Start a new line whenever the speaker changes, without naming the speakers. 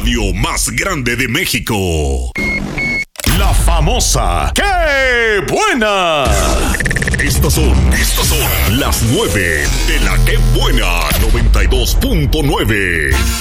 radio más grande de México.
La famosa ¡Qué buena!
Estas son las 9 de la ¡Qué buena! 92.9.